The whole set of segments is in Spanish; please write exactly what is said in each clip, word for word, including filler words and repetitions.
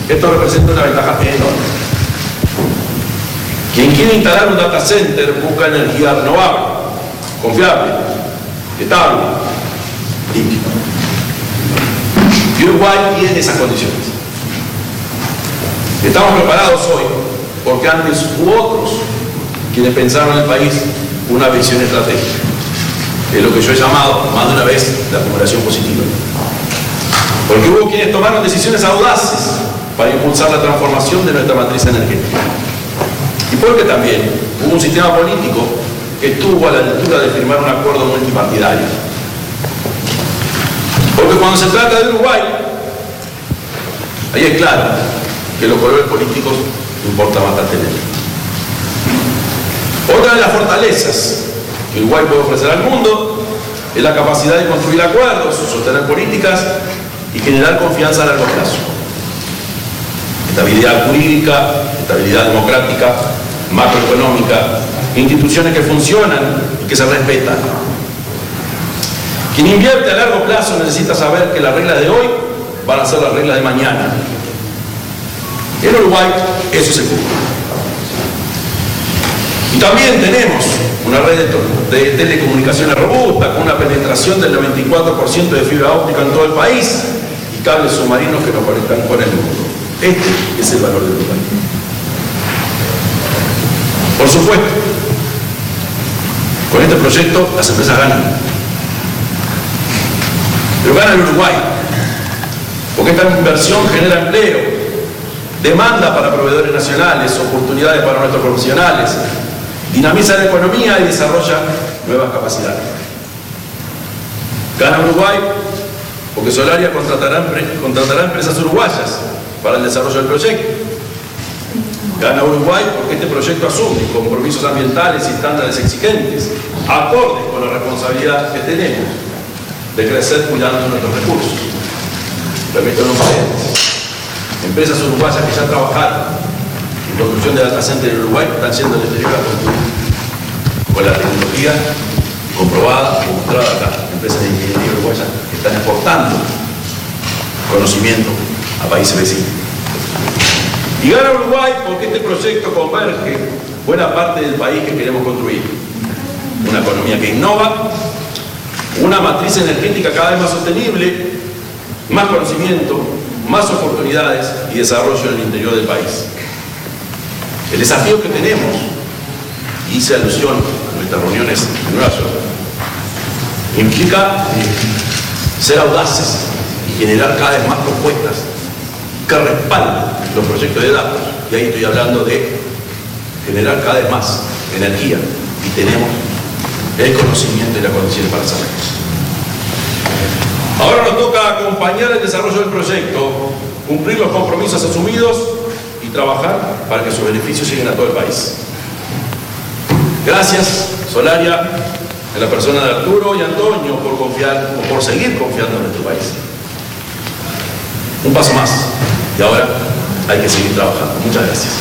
Esto representa una ventaja enorme. Quien quiere instalar un data center busca energía renovable, confiable, estable, limpia. Y Uruguay tiene esas condiciones. Estamos preparados hoy porque antes hubo otros quienes pensaron en el país una visión estratégica. Es lo que yo he llamado más de una vez la acumulación positiva. Porque hubo quienes tomaron decisiones audaces para impulsar la transformación de nuestra matriz energética. Y porque también hubo un sistema político que estuvo a la altura de firmar un acuerdo multipartidario. Porque cuando se trata de Uruguay, ahí es claro que los colores políticos importan bastante menos. Otra de las fortalezas que Uruguay puede ofrecer al mundo es la capacidad de construir acuerdos, sostener políticas y generar confianza a largo plazo. Estabilidad jurídica, estabilidad democrática, macroeconómica, instituciones que funcionan y que se respetan. Quien invierte a largo plazo necesita saber que las reglas de hoy van a ser las reglas de mañana. En Uruguay eso se cumple. Y también tenemos una red de, de telecomunicaciones robusta, con una penetración del noventa y cuatro por ciento de fibra óptica en todo el país y cables submarinos que nos conectan con el mundo. Este es el valor de Uruguay. Por supuesto, con este proyecto las empresas ganan. Pero gana el Uruguay, porque esta inversión genera empleo, demanda para proveedores nacionales, oportunidades para nuestros profesionales, dinamiza la economía y desarrolla nuevas capacidades. Gana Uruguay porque Solaria contratará, contratará empresas uruguayas para el desarrollo del proyecto. Gana Uruguay porque este proyecto asume compromisos ambientales y estándares exigentes, acordes con la responsabilidad que tenemos de crecer cuidando nuestros recursos. Repito, no paréntesis. Empresas uruguayas que ya trabajaron en construcción de data center en Uruguay están yendo al exterior a construir con la tecnología comprobada, mostrada acá. Empresas de ingeniería uruguayas que están exportando conocimiento a países vecinos. Y gana Uruguay porque este proyecto converge buena parte del país que queremos construir. Una economía que innova, una matriz energética cada vez más sostenible, más conocimiento, más oportunidades y desarrollo en el interior del país. El desafío que tenemos, y hice alusión a nuestras reuniones en Nueva York, implica ser audaces y generar cada vez más propuestas que respalden los proyectos de datos. Y ahí estoy hablando de generar cada vez más energía, y tenemos el conocimiento y la condición para hacerlo. Ahora nos toca acompañar el desarrollo del proyecto, cumplir los compromisos asumidos y trabajar para que sus beneficios lleguen a todo el país. Gracias, Solaria, en la persona de Arturo y Antonio, por confiar o por seguir confiando en nuestro país. Un paso más, y ahora hay que seguir trabajando. Muchas gracias.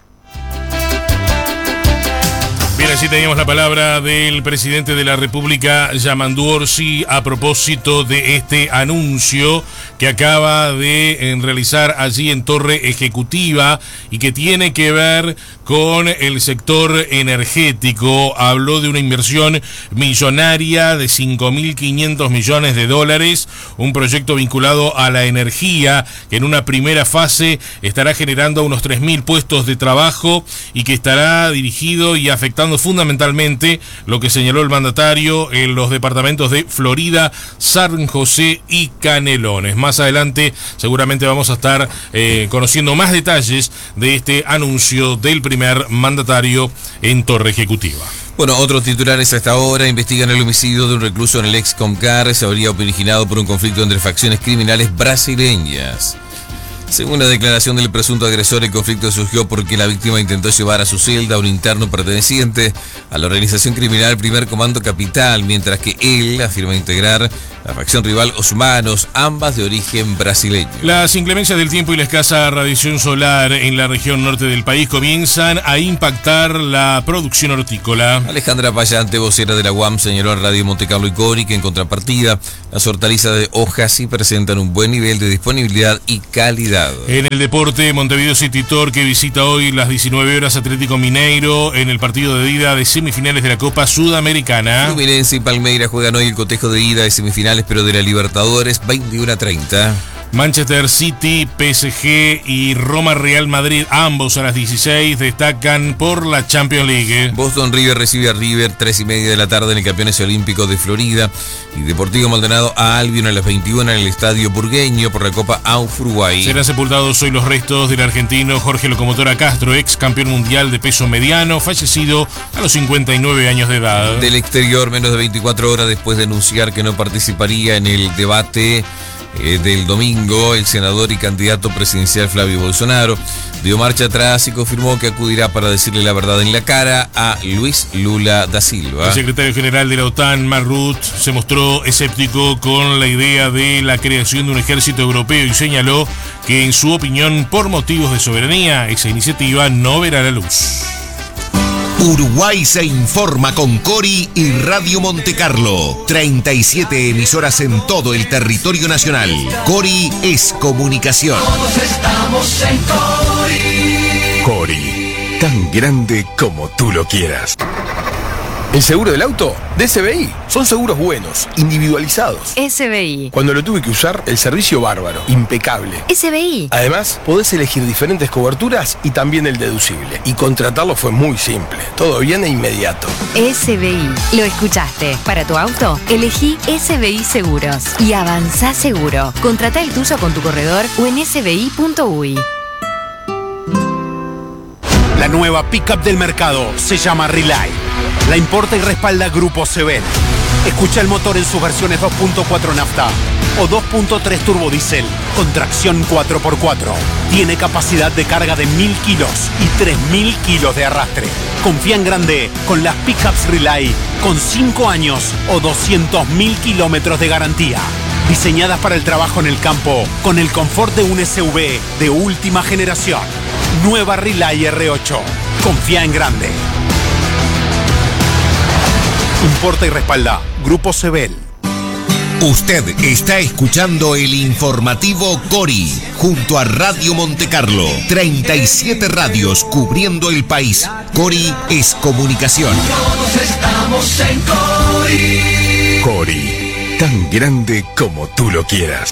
Bien, así teníamos la palabra del presidente de la República, Yamandu Orsi, a propósito de este anuncio que acaba de realizar allí en Torre Ejecutiva y que tiene que ver con el sector energético. Habló de una inversión millonaria de cinco mil quinientos millones de dólares, un proyecto vinculado a la energía que en una primera fase estará generando unos tres mil puestos de trabajo y que estará dirigido y afectando fundamentalmente lo que señaló el mandatario en los departamentos de Florida, San José y Canelones. Más adelante seguramente vamos a estar eh, conociendo más detalles de este anuncio del primer mandatario en Torre Ejecutiva. Bueno, otros titulares a esta hora investigan el homicidio de un recluso en el ex Comcar. Se habría originado por un conflicto entre facciones criminales brasileñas. Según la declaración del presunto agresor, el conflicto surgió porque la víctima intentó llevar a su celda a un interno perteneciente a la organización criminal Primer Comando Capital, mientras que él afirma integrar la facción rival Os Humanos, ambas de origen brasileño. Las inclemencias del tiempo y la escasa radiación solar en la región norte del país comienzan a impactar la producción hortícola. Alejandra Payante, vocera de la U A M, señaló en Radio Monte Carlo y Cori que en contrapartida las hortalizas de hojas sí presentan un buen nivel de disponibilidad y calidad Soledad. En el deporte, Montevideo City Torque visita hoy las diecinueve horas Atlético Mineiro en el partido de ida de semifinales de la Copa Sudamericana. Fluminense y Palmeiras juegan hoy el cotejo de ida de semifinales, pero de la Libertadores, veintiuno a treinta. Manchester City, P S G y Roma Real Madrid, ambos a las dieciséis, destacan por la Champions League. Boston River recibe a River, tres y media de la tarde en el Campeones Olímpicos de Florida. Y Deportivo Maldonado a Albion a las veintiuna en el Estadio Burgueño por la Copa A U F Uruguay. Serán sepultados hoy los restos del argentino Jorge Locomotora Castro, ex campeón mundial de peso mediano, fallecido a los cincuenta y nueve años de edad. Del exterior, menos de veinticuatro horas después de anunciar que no participaría en el debate Eh, del domingo, el senador y candidato presidencial Flavio Bolsonaro dio marcha atrás y confirmó que acudirá para decirle la verdad en la cara a Luis Lula da Silva. El secretario general de la OTAN, Mark Rutte, se mostró escéptico con la idea de la creación de un ejército europeo y señaló que, en su opinión, por motivos de soberanía, esa iniciativa no verá la luz. Uruguay se informa con Cori y Radio Montecarlo. treinta y siete emisoras en todo el territorio nacional. Cori es comunicación. Todos estamos en Cori. Cori, tan grande como tú lo quieras. ¿El seguro del auto? De S B I. Son seguros buenos, individualizados. S B I. Cuando lo tuve que usar, el servicio bárbaro, impecable. S B I. Además, podés elegir diferentes coberturas y también el deducible. Y contratarlo fue muy simple. Todo bien e inmediato. S B I. Lo escuchaste. Para tu auto, elegí S B I Seguros. Y avanzá seguro. Contratá el tuyo con tu corredor o en s b i punto u y. La nueva pickup del mercado se llama Relay. La importa y respalda Grupo Sebel. Escucha el motor en sus versiones dos punto cuatro nafta o dos punto tres turbo diésel con tracción cuatro por cuatro. Tiene capacidad de carga de mil kilos y tres mil kilos de arrastre. Confía en grande con las pickups Relay con cinco años o doscientos mil kilómetros de garantía. Diseñadas para el trabajo en el campo con el confort de un S U V de última generación. Nueva Relay R ocho. Confía en grande. Importa y respalda Grupo Sebel. Usted está escuchando el informativo Cori junto a Radio Montecarlo. treinta y siete radios cubriendo el país. Cori es comunicación. Todos estamos en Cori. Cori, tan grande como tú lo quieras.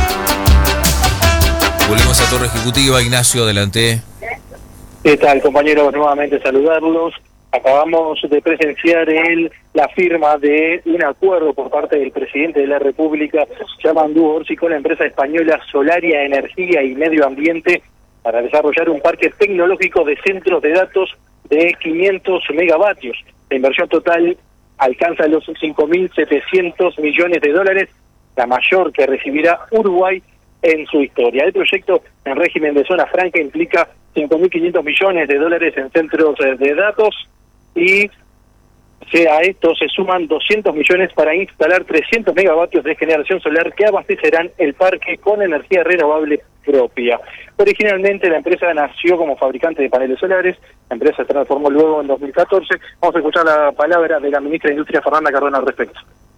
Volvemos a Torre Ejecutiva. Ignacio, adelante. ¿Qué tal, compañeros? Nuevamente saludarlos. Acabamos de presenciar el, la firma de un acuerdo por parte del presidente de la República, Yamandu Orsi, con la empresa española Solaria Energía y Medio Ambiente para desarrollar un parque tecnológico de centros de datos de quinientos megavatios. La inversión total alcanza los cinco mil setecientos millones de dólares, la mayor que recibirá Uruguay en su historia. El proyecto en régimen de zona franca implica cinco mil quinientos millones de dólares en centros de datos y a esto se suman doscientos millones para instalar trescientos megavatios de generación solar que abastecerán el parque con energía renovable propia. Originalmente la empresa nació como fabricante de paneles solares, la empresa se transformó luego en dos mil catorce. Vamos a escuchar la palabra de la ministra de Industria, Fernanda Cardona, al respecto.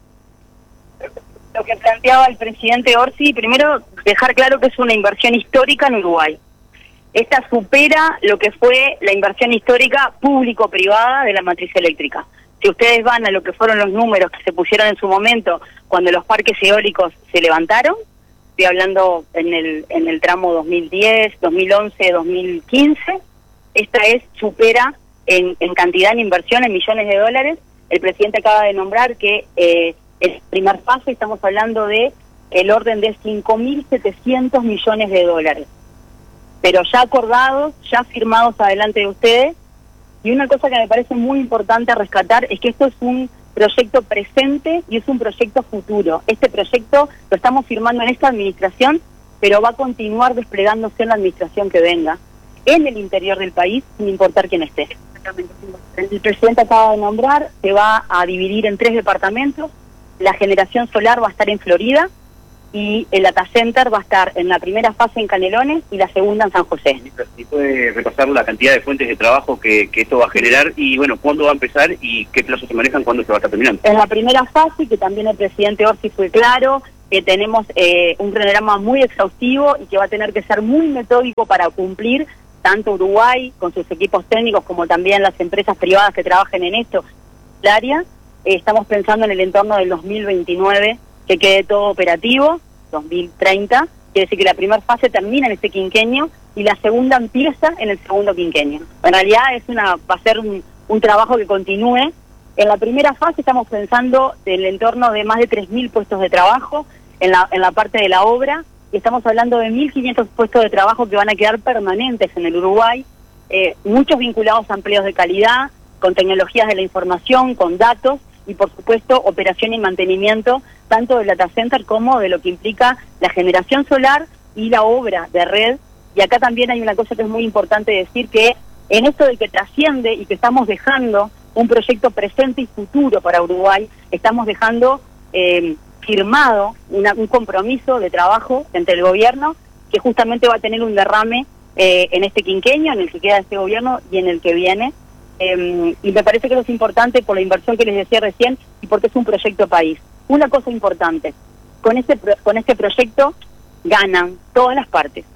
Lo que planteaba el presidente Orsi, primero dejar claro que es una inversión histórica en Uruguay. Esta supera lo que fue la inversión histórica público-privada de la matriz eléctrica. Si ustedes van a lo que fueron los números que se pusieron en su momento cuando los parques eólicos se levantaron, estoy hablando en el en el tramo dos mil diez, dos mil once, dos mil quince, esta es supera en, en cantidad de inversión en millones de dólares. El presidente acaba de nombrar que eh, en primer fase estamos hablando de el orden de cinco mil setecientos millones de dólares. Pero ya acordados, ya firmados adelante de ustedes. Y una cosa que me parece muy importante rescatar es que esto es un proyecto presente y es un proyecto futuro. Este proyecto lo estamos firmando en esta administración, pero va a continuar desplegándose en la administración que venga, en el interior del país, sin importar quién esté. El presidente acaba de nombrar, se va a dividir en tres departamentos. La generación solar va a estar en Florida, y el data center va a estar en la primera fase en Canelones y la segunda en San José. ¿Y puede repasar la cantidad de fuentes de trabajo que, que esto va a generar y, bueno, cuándo va a empezar y qué plazos se manejan, cuándo se va a estar terminando? En la primera fase, que también el presidente Orsi fue claro, que tenemos eh, un cronograma muy exhaustivo y que va a tener que ser muy metódico para cumplir, tanto Uruguay con sus equipos técnicos como también las empresas privadas que trabajen en esto, el área. Eh, estamos pensando en el entorno del dos mil veintinueve que quede todo operativo, dos mil treinta, quiere decir que la primera fase termina en este quinquenio y la segunda empieza en el segundo quinquenio. En realidad es una va a ser un, un trabajo que continúe. En la primera fase estamos pensando del entorno de más de tres mil puestos de trabajo en la, en la parte de la obra, y estamos hablando de mil quinientos puestos de trabajo que van a quedar permanentes en el Uruguay, eh, muchos vinculados a empleos de calidad, con tecnologías de la información, con datos, y por supuesto operación y mantenimiento, tanto del data center como de lo que implica la generación solar y la obra de red. Y acá también hay una cosa que es muy importante decir, que en esto de que trasciende y que estamos dejando un proyecto presente y futuro para Uruguay, estamos dejando eh, firmado una, un compromiso de trabajo entre el gobierno que justamente va a tener un derrame eh, en este quinquenio, en el que queda este gobierno y en el que viene. Eh, y me parece que eso es importante por la inversión que les decía recién y porque es un proyecto país. Una cosa importante, con este, con este proyecto ganan todas las partes.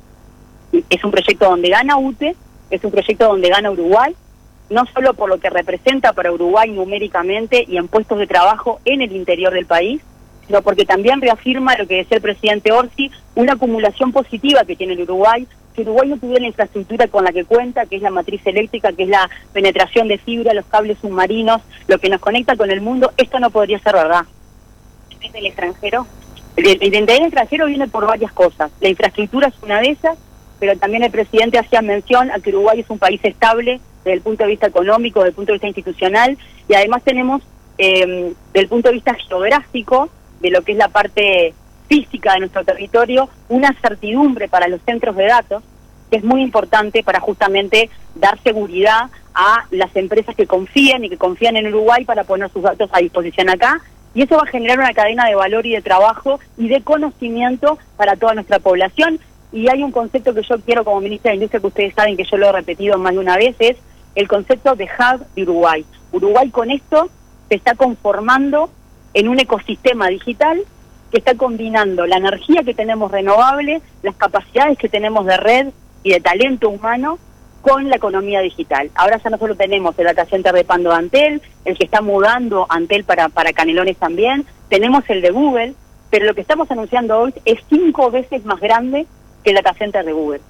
Es un proyecto donde gana U T E, es un proyecto donde gana Uruguay, no solo por lo que representa para Uruguay numéricamente y en puestos de trabajo en el interior del país, sino porque también reafirma lo que decía el presidente Orsi, una acumulación positiva que tiene el Uruguay. Si Uruguay no tuviera la infraestructura con la que cuenta, que es la matriz eléctrica, que es la penetración de fibra, los cables submarinos, lo que nos conecta con el mundo, esto no podría ser verdad. ¿Desde el extranjero? El, el interés extranjero viene por varias cosas. La infraestructura es una de esas, pero también el presidente hacía mención a que Uruguay es un país estable desde el punto de vista económico, desde el punto de vista institucional, y además tenemos, eh, desde el punto de vista geográfico, de lo que es la parte física de nuestro territorio, una certidumbre para los centros de datos, que es muy importante para justamente dar seguridad a las empresas que confíen y que confían en Uruguay para poner sus datos a disposición acá, y eso va a generar una cadena de valor y de trabajo y de conocimiento para toda nuestra población. Y hay un concepto que yo quiero como ministra de Industria, que ustedes saben que yo lo he repetido más de una vez, es el concepto de hub de Uruguay. Uruguay con esto se está conformando en un ecosistema digital que está combinando la energía que tenemos renovable, las capacidades que tenemos de red y de talento humano con la economía digital. Ahora ya no solo tenemos el data center de Pando de Antel, el que está mudando Antel para, para Canelones también, tenemos el de Google, pero lo que estamos anunciando hoy es cinco veces más grande que el data center de Google.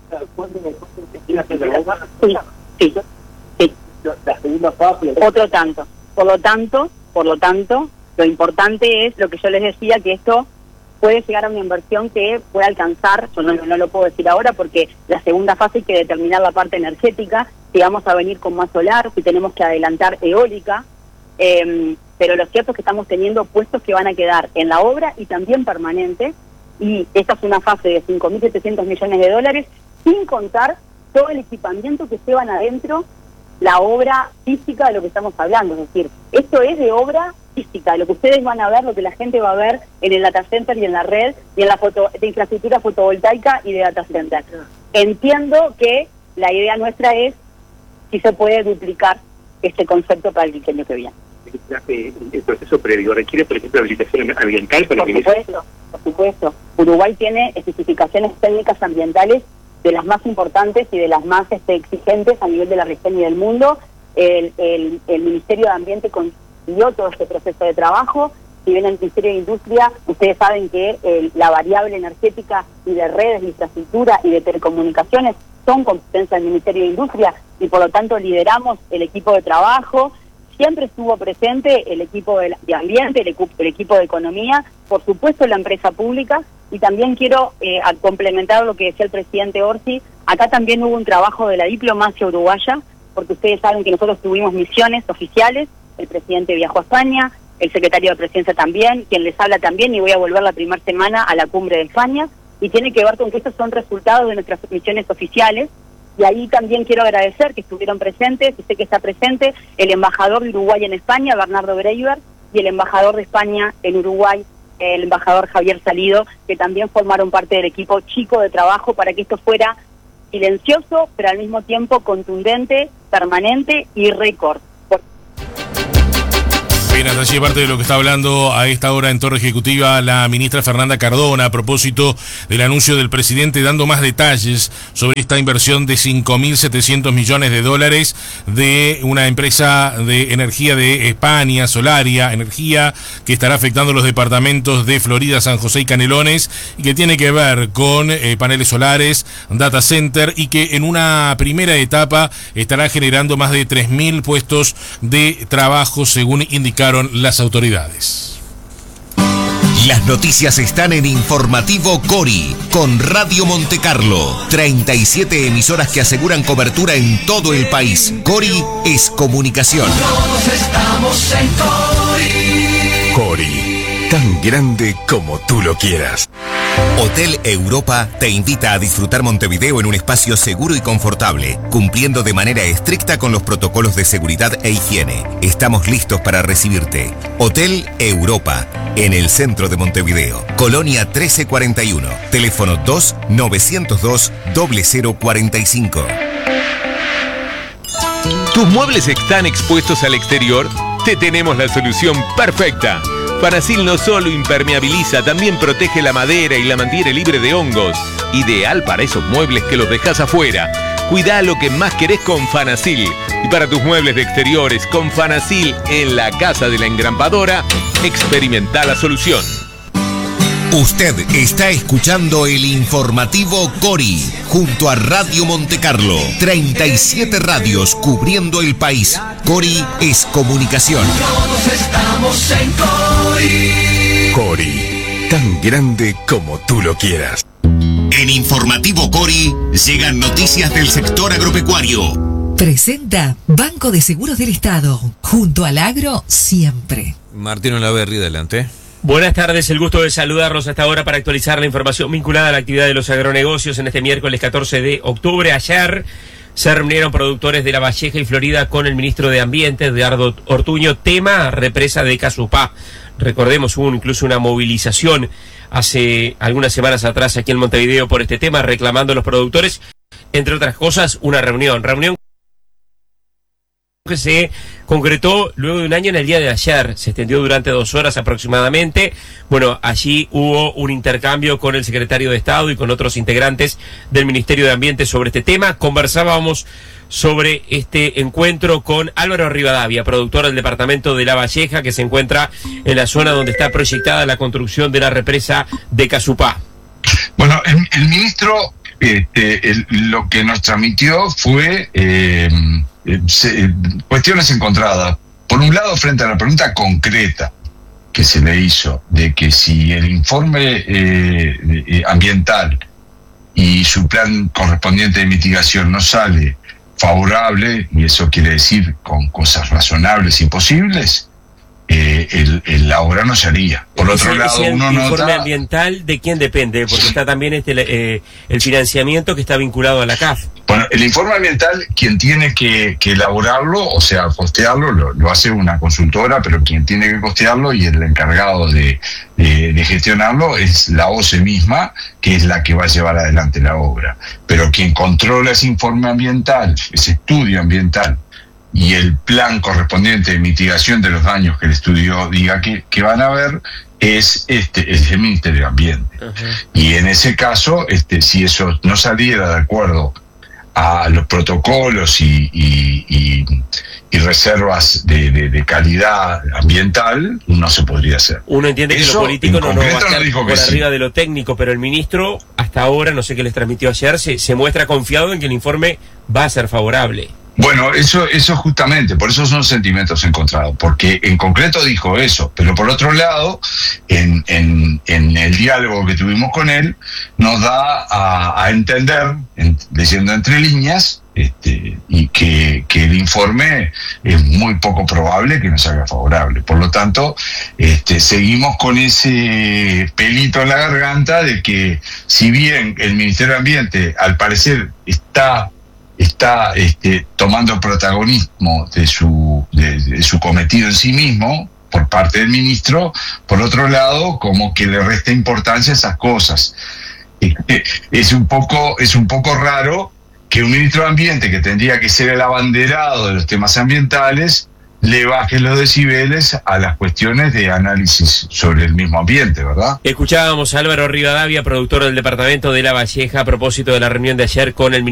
Sí, sí, sí. Otro tanto. Por lo tanto, por lo tanto, lo importante es lo que yo les decía, que esto puede llegar a una inversión que puede alcanzar, yo no, no lo puedo decir ahora porque la segunda fase hay que determinar la parte energética, si vamos a venir con más solar, si tenemos que adelantar eólica, eh, pero lo cierto es que estamos teniendo puestos que van a quedar en la obra y también permanentes, y esta es una fase de cinco mil setecientos millones de dólares, sin contar todo el equipamiento que llevan adentro la obra física de lo que estamos hablando. Es decir, esto es de obra física, lo que ustedes van a ver, lo que la gente va a ver en el data center y en la red y en la foto, de infraestructura fotovoltaica y de data center. Entiendo que la idea nuestra es si se puede duplicar este concepto para el quinquenio que viene. El proceso previo requiere, por ejemplo, habilitación ambiental. Para por supuesto, por supuesto. Uruguay tiene especificaciones técnicas ambientales de las más importantes y de las más este, exigentes a nivel de la región y del mundo. El, el, el Ministerio de Ambiente consiguió todo este proceso de trabajo. Si bien el Ministerio de Industria, ustedes saben que el, la variable energética y de redes, de infraestructura y de telecomunicaciones son competencia del Ministerio de Industria y por lo tanto lideramos el equipo de trabajo. Siempre estuvo presente el equipo de, de ambiente, el, el equipo de economía, por supuesto la empresa pública, y también quiero eh, a complementar lo que decía el presidente Orsi. Acá también hubo un trabajo de la diplomacia uruguaya, porque ustedes saben que nosotros tuvimos misiones oficiales, el presidente viajó a España, el secretario de Presidencia también, quien les habla también, y voy a volver la primera semana a la cumbre de España, y tiene que ver con que estos son resultados de nuestras misiones oficiales. Y ahí también quiero agradecer que estuvieron presentes, y sé que está presente el embajador de Uruguay en España, Bernardo Breiber, y el embajador de España en Uruguay, el embajador Javier Salido, que también formaron parte del equipo chico de trabajo para que esto fuera silencioso, pero al mismo tiempo contundente, permanente y récord. Bien, hasta allí parte de lo que está hablando a esta hora en Torre Ejecutiva la ministra Fernanda Cardona a propósito del anuncio del presidente, dando más detalles sobre esta inversión de cinco mil setecientos millones de dólares de una empresa de energía de España, Solaria, energía que estará afectando los departamentos de Florida, San José y Canelones, y que tiene que ver con eh, paneles solares, data center, y que en una primera etapa estará generando más de tres mil puestos de trabajo, según indicaron las autoridades. Las noticias están en Informativo Cori, con Radio Montecarlo. treinta y siete emisoras que aseguran cobertura en todo el país. Cori es comunicación. Todos estamos en Cori. Cori, tan grande como tú lo quieras. Hotel Europa te invita a disfrutar Montevideo en un espacio seguro y confortable, cumpliendo de manera estricta con los protocolos de seguridad e higiene. Estamos listos para recibirte. Hotel Europa, en el centro de Montevideo. Colonia trece cuarenta y uno. Teléfono dos novecientos dos cero cero cuarenta y cinco. ¿Tus muebles están expuestos al exterior? Te tenemos la solución perfecta. Fanasil no solo impermeabiliza, también protege la madera y la mantiene libre de hongos. Ideal para esos muebles que los dejas afuera. Cuidá lo que más querés con Fanasil. Y para tus muebles de exteriores, con Fanasil en la Casa de la Engrampadora, experimenta la solución. Usted está escuchando el informativo Cori, junto a Radio Montecarlo. treinta y siete radios cubriendo el país. Cori es comunicación. Todos estamos en Cori. Cori, tan grande como tú lo quieras. En Informativo Cori llegan noticias del sector agropecuario. Presenta Banco de Seguros del Estado, junto al agro siempre. Martín Olaverri, adelante. Buenas tardes, el gusto de saludarlos hasta ahora para actualizar la información vinculada a la actividad de los agronegocios en este miércoles catorce de octubre. Ayer se reunieron productores de La Valleja y Florida con el ministro de Ambiente, Edgardo Ortuño, tema represa de Casupá. Recordemos, hubo incluso una movilización hace algunas semanas atrás aquí en Montevideo por este tema, reclamando a los productores, entre otras cosas, una reunión. Reunión que se concretó luego de un año en el día de ayer, se extendió durante dos horas aproximadamente. Bueno, allí hubo un intercambio con el secretario de Estado y con otros integrantes del Ministerio de Ambiente sobre este tema. Conversábamos sobre este encuentro con Álvaro Rivadavia, productor del departamento de La Valleja, que se encuentra en la zona donde está proyectada la construcción de la represa de Casupá. Bueno, el, el ministro este, el, lo que nos transmitió fue eh, eh, se, cuestiones encontradas. Por un lado, frente a la pregunta concreta que se le hizo de que si el informe eh, eh, ambiental y su plan correspondiente de mitigación no sale favorable, y eso quiere decir con cosas razonables y posibles, eh, el, el, la obra no se haría. Por otro ¿Ese, lado, ese uno informe nota... ambiental de quién depende? Porque está también este eh, el financiamiento que está vinculado a la C A F. Bueno, el informe ambiental, quien tiene que, que elaborarlo, o sea, costearlo, lo, lo hace una consultora, pero quien tiene que costearlo y el encargado de, de, de gestionarlo es la O C E misma, que es la que va a llevar adelante la obra. Pero quien controla ese informe ambiental, ese estudio ambiental, y el plan correspondiente de mitigación de los daños que el estudio diga que, que van a haber, es este es el Ministerio de Ambiente. Uh-huh. Y en ese caso, este si eso no saliera de acuerdo a los protocolos y, y, y, y reservas de, de, de calidad ambiental, no se podría hacer. Uno entiende eso, que lo político no, no va a estar no por arriba sí. de lo técnico, pero el ministro, hasta ahora, no sé qué les transmitió ayer, se, se muestra confiado en que el informe va a ser favorable. Bueno, eso, eso justamente, por eso son sentimientos encontrados, porque en concreto dijo eso, pero por otro lado, en, en, en el diálogo que tuvimos con él, nos da a, a entender, en, leyendo entre líneas, este, y que, que el informe es muy poco probable que nos haga favorable. Por lo tanto, este, seguimos con ese pelito en la garganta de que, si bien el Ministerio de Ambiente, al parecer, está está este, tomando protagonismo de su, de, de su cometido en sí mismo por parte del ministro, por otro lado, como que le resta importancia a esas cosas. Es un poco, es un poco raro que un ministro de Ambiente, que tendría que ser el abanderado de los temas ambientales, le baje los decibeles a las cuestiones de análisis sobre el mismo ambiente, ¿verdad? Escuchábamos a Álvaro Rivadavia, productor del departamento de La Valleja, a propósito de la reunión de ayer con el